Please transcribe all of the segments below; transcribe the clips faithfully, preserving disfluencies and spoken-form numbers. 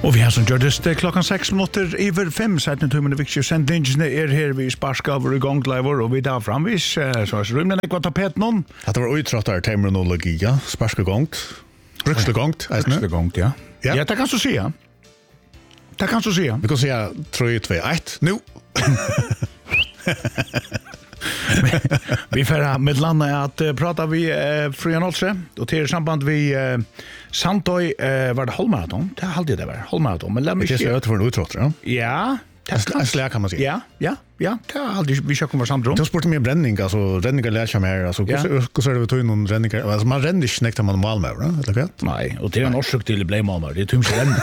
Och vi har som gjort det klockan sex minuter över fem sätten till med viktiga sändningarna är här vi sparskar över igång live och vi där framvis så är rymden inte vad tapet någon. Att det var uttrottar terminologi, ja, sparska gångt. Ryxle gångt, ryxle gångt, ja. Ja, ja det kan så säga. Det kan så säga. Vi kan säga tre två ett nu. Vi får med landa att uh, prata vi uh, Fröjan Olse och till samband vi uh, Santoy uh, var det halvmaraton. Det har alltid det var halvmaraton, men låt mig se. Det är så för en uttrottar. Ja. En släck kan man säga. Ja, ja, ja. Det har aldrig vi ska komma samtal om. Det sportar med bränning, alltså ränningar lär sig här, alltså hur hur ser det ut någon ränningar? Alltså man ränner inte snäckt man mal med, eller vet? Nej, och det är en orsak till bli mal. Det är tums ränn.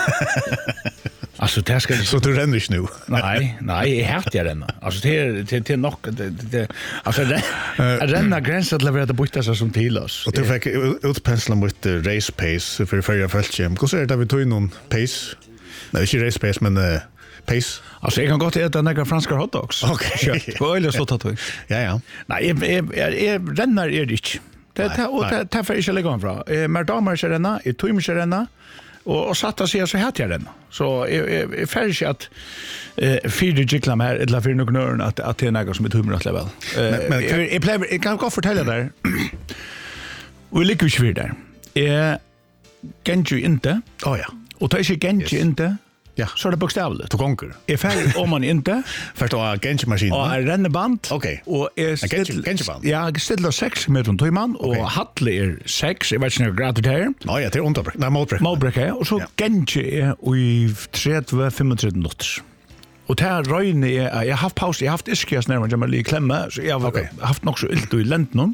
Alltså det ska så du ränner inte nu. Nej, nej, jag härt jag ränna. Alltså det är det till nog det alltså ränna gränsen till att byta sig som till oss. Och du fick utpensla mot race pace för förra fältchem. Hur ser det vi tog någon pace? Nej, inte race pace men uh, pace. Alltså jag kan gott äta några franska hotdogs. Okej. Vad är det så att Ja ja. Nej, jag jag rännar är det inte. Det tar och det tar för inte lägga fram. Eh mer damer ska ränna, i tog mig ska ränna. Och, och satt och säga så här till den. Så jag är färdig att eh, fyra giklam här, eller fyra någon att, att det är något som är tummer att leva. Jag kan gå och fortälla där. Och jag ligger ju svir där. Jag Genji inte. Oh ja. Och tar jag Genji yes. inte. Ja. Så är det bokstavligt. Du konkur. Är färdig om man inte. Först då Genji-maskin. Och en ränneband. Okej. Och är Genji-band. Ja, jag ställer sex med runt man och okay. Hattle är sex. Jag vet inte hur grader det är. Ja, ja, det är underbräck. Nej, målbräck. Målbräck, ja. Och så ja. Genji är i trettio till femtio minuter. Och det här röjning är, jag har haft paus, jag har haft iskias närmare, jag har klämma, så jag har okay. haft nog så ilt i länten.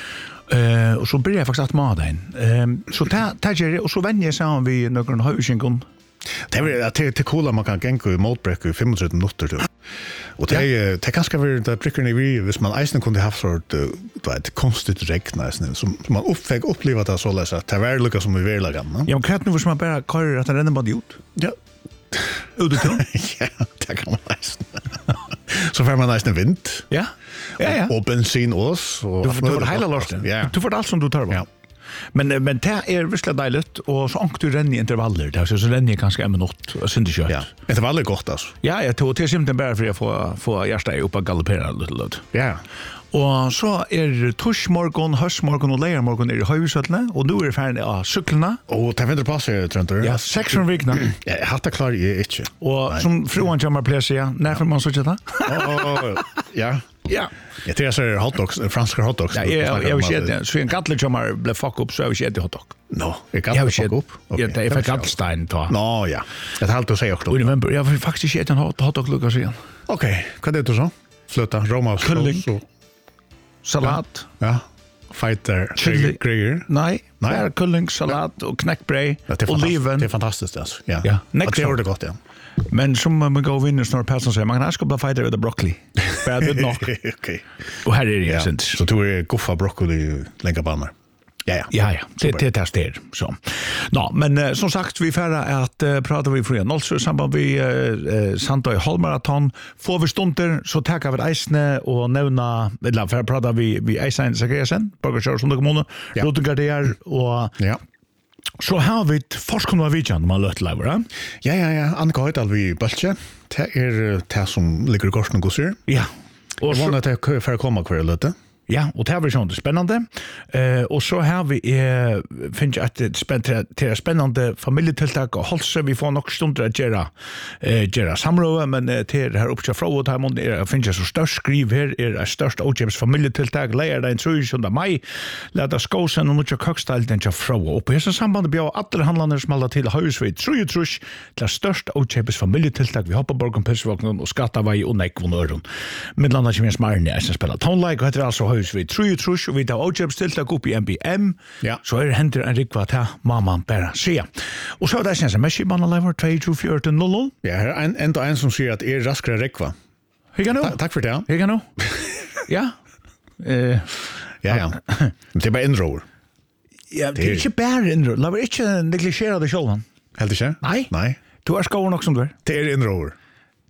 Uh, och så börjar jag faktiskt att mata in. Uh, så det gör det, och så vänjer jag samman vid någon höjsingen. Det är det till coola man kan gänga i målbräck i femtio minuter. Och det är det kanske väl det prickar ni vi hvis man isen kunde haft sort du vet konstigt räkna som som man uppväg uppleva det så läsa att det var lucka som vi vill lägga. Ja, men kan nu som man bara kör att den ränner bara gjort. Ja. Och du tror? Ja, det kan man nästan. Så får man nästan vind. Ja. Ja, ja. Och bensin oss och du får hela lossen. Ja. Du får allt som du tar på. Ja. Men men det är verkligen dejligt och så ankt du ränner i intervaller där så så ränner jag ganska en minut och sen det kört. Ja. Intervaller är gott alltså. Ja, jag tog till simpelthen bara för att få få hjärtat upp och galoppera lite lite. Ja. Och så är torsmorgon, höstmorgon och lejermorgon är i höjsötterna och nu är det färdigt av cyklarna. Och det vinter pass jag tror inte. Ja, sex från vikna. Ja, jag hade klar i inte. Och nej. Som fruan kommer plötsligt, när får man så chatta? Ja. Ja. Jag tror jag säger hotdogs, franska hotdogs. Ja, jag jag vill se det. Så en gattler kommer bli fuck upp så jag vill se det hotdog. No, jag kan fuck upp. Ja, det är för Gattstein då. No, ja. Det har alltid säga också. I november, jag vill faktiskt äta en hotdog lucka sen. Okej, vad det då så? Flöta, roma och salat. Ja. Fighter Greger. Nej, nej, kulling, salat och knäckbröd, oliven. Det är fantastiskt alltså. Ja. Ja, det är det gott ja. Men som man går vinner snart Persson säger man kan ska bara fighter med broccoli. För det nog. Okej. Och här är det ju inte. Så du är goffa broccoli länka banor. Ja ja. Ja ja, det det testar så. Ja, men uh, som sagt vi färra att uh, prata vi för nollsur samband vi uh, Santoy halvmaraton får vi stunder så tackar vi Eisne och nämna eller för prata vi vi Eisen Sagersen Burger som det kommer Rotengardier och ja. Så har vi ett forskning av videon man lät live, va? Ja ja ja, Annika har ett vi bultje. Det är det som ligger i gorsen goser. Ja. Och så att det för komma kvar lite. Ja, och det här var sånt spännande. Eh och så har vi eh finns att det spännande till spännande familjetilltag och hållse vi får nog stunder att göra eh göra samråd men eh, till här uppe från och här mot är finns så störst skriv här är det största Ojems familjetilltag lägger den trettionde maj låta skåsen och mycket kockstal den jag fråga och på så samband bjå alla handlarna som alla till husvid tror ju trus till största Ojems familjetilltag vi hoppar borgon pissvagnen och skatta vai och näck von öron med landa som är smarne som spelar tonlike heter alltså hus vi tror ju trus och vi tar Ojems tilltag upp i M B M ja så är det händer en rikvat här mamma bara se och så där känns det mest man lever två fjorton noll noll ja en en en som säger att är raskare räckva. Hur kan du? Tack för det. Hur kan du? Ja. Eh ja ja. Det är bara inroer. Ja, det är inte bara inroer. Låt mig inte negligera det själv. Helt inte? Nej. Nej. Du är skåren också som du är. Det är inroer.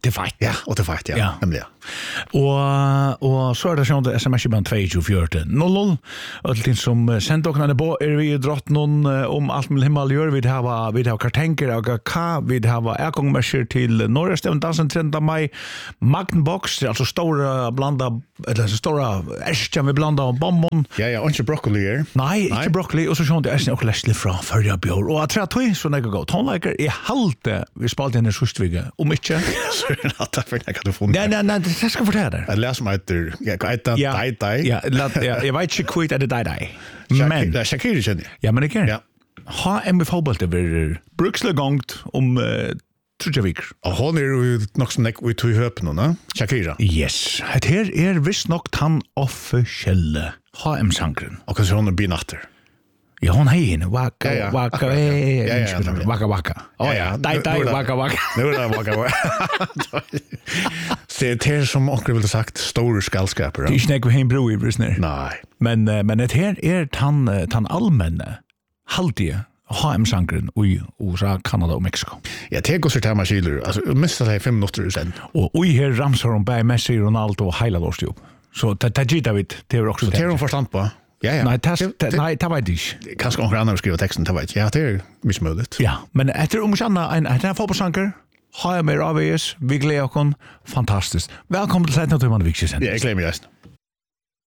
till fight. Ja, och det fight, ja. Ja. Nämligen. Og, og så er det sånn at sms-band to to four null null. Allting som sendte dere på er vi i drott noen om alt med himmel gjør. Vi har vi har kartenker av K, vi har ekongmerser til Norge Steven Dansen tredje mai. Magnbox, altså stora blanda, eller stora ärskjan vi blanda om bombon. Ja, ja, ikke broccoli her. Nei, ikke broccoli, og så sånn det er også leslig fra førja bjør. Og jeg tror at vi, så når jeg går, tonelager er halte vi spalte henne sustviga, om ikke. Så er det at jeg kan du funnet. Nei, nei, nei, det skal fortelle deg. Jeg leser meg etter, ja, hva etter dei dei? Ja, ja, jeg vet ikke hva er det dei dei. Men, det er Shakiri kjenner jeg. ja, men ikke. Ja. Ha en med fotball til vi bruksle gongt om uh, Trudjavik. Og hun er jo nok som nek ut i høpen nå, Shakira. Yes, det her er visst nok den offisielle H M-sangren. Og kanskje hun er binatter. Ja, hon hei henne, waka, Ja, ja, waka, akkurat, ja. eh, Ja, ja, unnskyld, nemlig. waka, waka. Å ja, Dei, nu- dei, nu er det- waka, waka. Nu er det waka waka. Så det er som onkel ville sagt, store skallskaper. Det er ikke nek vi hei bro i brusner. Nei. Men, eh, men det her er tan, eh, tan allmenne, halvdige H M-sangren i U S A, Kanada og Mexico. Ja, det går seg til meg kiler. Altså, mista seg fem minutter sen. Og i her ramsar hon bei Messi, Ronaldo og heila låst jo. Så det er gita vidt, det er også Så det er hun forstand på. Ja, ja. Nei, det Det- det- nei, det vet jeg ikke. Kanskje onkel andre skriver teksten, det vet jeg. Ja, det er mismødet. Ja, men etter om ikke annet, en, etter en fotballsanker, har jeg mer avvis, vi gleder oss, fantastisk. Velkommen til Sætna Tøyman Viksjesen. Ja, jeg glemmer just.